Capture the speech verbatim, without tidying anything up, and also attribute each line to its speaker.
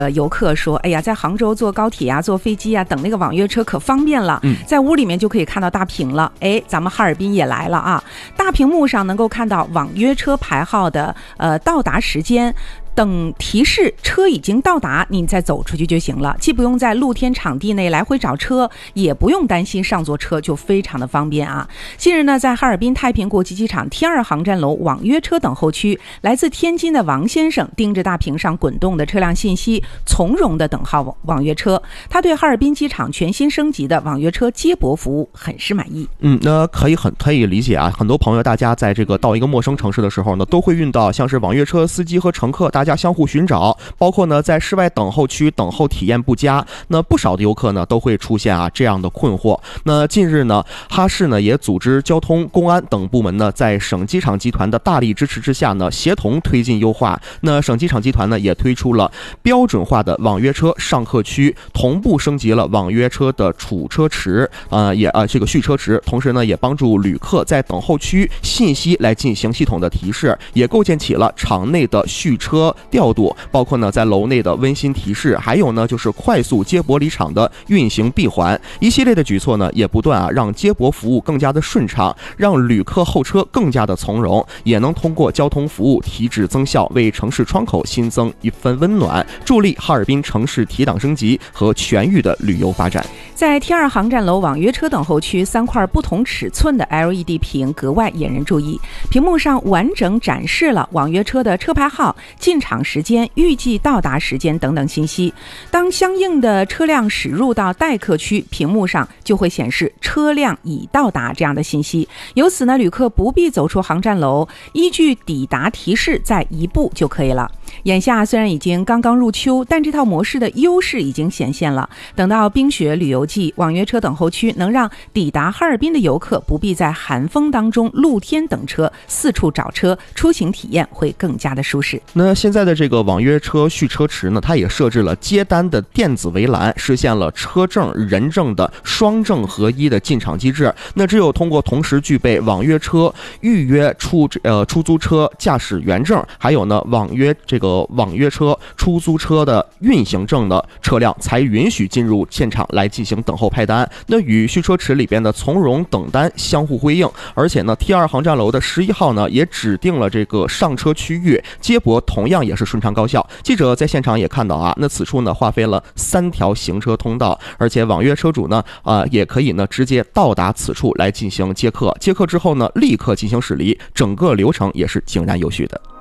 Speaker 1: 呃，游客说，哎呀，在杭州坐高铁啊、坐飞机啊，等那个网约车可方便了，嗯，在屋里面就可以看到大屏了。哎，咱们哈尔滨也来了啊，大屏幕上能够看到网约车牌号的呃到达时间。等提示车已经到达，你再走出去就行了，既不用在露天场地内来回找车，也不用担心上错车，就非常的方便啊。近日呢，在哈尔滨太平国际机场 T 二 航站楼网约车等候区，来自天津的王先生盯着大屏上滚动的车辆信息，从容的等候网约车。他对哈尔滨机场全新升级的网约车接驳服务很是满意。
Speaker 2: 嗯，那可以很可以理解啊，很多朋友大家在这个到一个陌生城市的时候呢，都会遇到像是网约车司机和乘客大家相互寻找，包括呢在室外等候区等候体验不佳，那不少的游客呢都会出现啊这样的困惑。那近日呢，哈市呢也组织交通、公安等部门呢，在省机场集团的大力支持之下呢，协同推进优化。那省机场集团呢也推出了标准化的网约车上客区，同步升级了网约车的储车池，呃也呃这个蓄车池，同时呢也帮助旅客在等候区信息来进行系统的提示，也构建起了场内的蓄车调度，包括呢在楼内的温馨提示，还有呢就是快速接驳离场的运行闭环，一系列的举措呢也不断啊让接驳服务更加的顺畅，让旅客候车更加的从容，也能通过交通服务提质增效，为城市窗口新增一份温暖，助力哈尔滨城市提档升级和全域的旅游发展。
Speaker 1: 在 T 二 航站楼网约车等候区，三块不同尺寸的 L E D 屏格外引人注意，屏幕上完整展示了网约车的车牌号、进场时间、预计到达时间等等信息。当相应的车辆驶入到待客区，屏幕上就会显示车辆已到达这样的信息。由此呢，旅客不必走出航站楼，依据抵达提示再一步就可以了。眼下虽然已经刚刚入秋，但这套模式的优势已经显现了。等到冰雪旅游季，网约车等候区能让抵达哈尔滨的游客不必在寒风当中露天等车，四处找车，出行体验会更加的舒适。
Speaker 2: 那现在的这个网约车蓄车池呢，它也设置了接单的电子围栏，实现了车证、人证的双证合一的进场机制。那只有通过同时具备网约车预约出呃出租车驾驶员证，还有呢网约这个网约车出租车的运行证的车辆，才允许进入现场来进行等候派单。那与蓄车池里边的从容等单相互辉映。而且呢 T 二 航站楼的十一号呢也指定了这个上车区域，接驳同样也是顺畅高效。记者在现场也看到啊，那此处呢划分了三条行车通道，而且网约车主呢啊、呃、也可以呢直接到达此处来进行接客，接客之后呢立刻进行驶离，整个流程也是井然有序的。